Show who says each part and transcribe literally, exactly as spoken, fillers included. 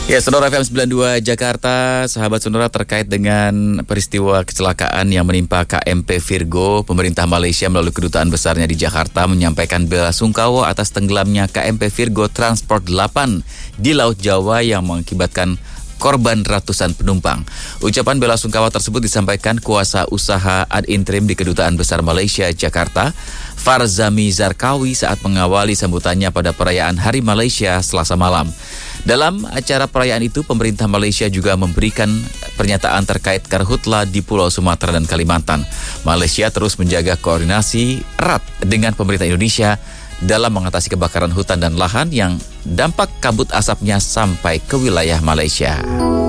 Speaker 1: Ya, Sonora F M sembilan puluh dua Jakarta, sahabat Sonora, terkait dengan peristiwa kecelakaan yang menimpa K M P Virgo, pemerintah Malaysia melalui kedutaan besarnya di Jakarta menyampaikan bela sungkawa atas tenggelamnya K M P Virgo Transport delapan di Laut Jawa yang mengakibatkan korban ratusan penumpang. Ucapan bela sungkawa tersebut disampaikan kuasa usaha ad interim di Kedutaan Besar Malaysia Jakarta, Farzami Zarkawi, saat mengawali sambutannya pada perayaan Hari Malaysia Selasa malam. Dalam acara perayaan itu, pemerintah Malaysia juga memberikan pernyataan terkait karhutla di Pulau Sumatera dan Kalimantan. Malaysia terus menjaga koordinasi erat dengan pemerintah Indonesia dalam mengatasi kebakaran hutan dan lahan yang dampak kabut asapnya sampai ke wilayah Malaysia.